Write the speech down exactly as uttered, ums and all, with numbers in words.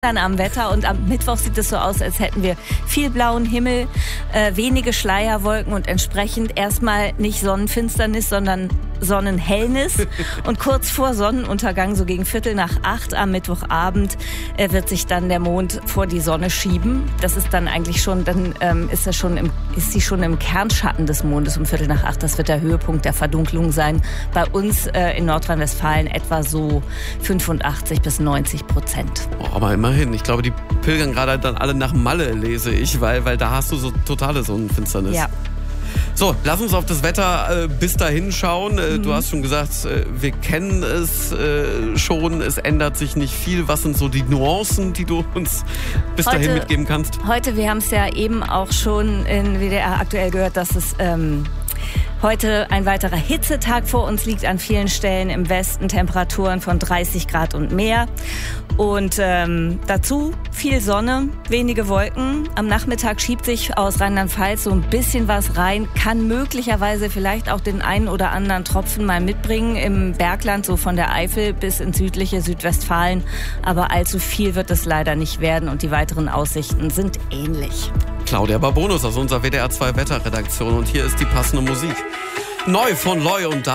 Dann am Wetter und am Mittwoch sieht es so aus, als hätten wir viel blauen Himmel, äh, wenige Schleierwolken und entsprechend erstmal nicht Sonnenfinsternis, sondern Sonnenhellnis. Und kurz vor Sonnenuntergang, so gegen Viertel nach acht am Mittwochabend, äh, wird sich dann der Mond vor die Sonne schieben. Das ist dann eigentlich schon, dann ähm, ist er schon im, ist sie schon im Kernschatten des Mondes um Viertel nach acht. Das wird der Höhepunkt der Verdunklung sein. Bei uns äh, in Nordrhein-Westfalen etwa so fünfundachtzig bis neunzig Prozent. Oh, aber immerhin, ich glaube, die pilgern gerade dann alle nach Malle, lese ich, weil, weil da hast du so totale Sonnenfinsternis. Ja. So, lass uns auf das Wetter äh, bis dahin schauen. Äh, mhm. Du hast schon gesagt, äh, wir kennen es äh, schon, es ändert sich nicht viel. Was sind so die Nuancen, die du uns bis heute, dahin mitgeben kannst? Heute, wir haben es ja eben auch schon in W D R aktuell gehört, dass es ähm, heute ein weiterer Hitzetag vor uns liegt, an vielen Stellen im Westen Temperaturen von dreißig Grad und mehr. Und ähm, dazu viel Sonne, wenige Wolken. Am Nachmittag schiebt sich aus Rheinland-Pfalz so ein bisschen was rein, kann möglicherweise vielleicht auch den einen oder anderen Tropfen mal mitbringen im Bergland, so von der Eifel bis ins südliche Südwestfalen. Aber allzu viel wird es leider nicht werden und die weiteren Aussichten sind ähnlich. Claudia Barbonus aus unserer W D R zwei Wetterredaktion und hier ist die passende Musik. Neu von Loy und Da.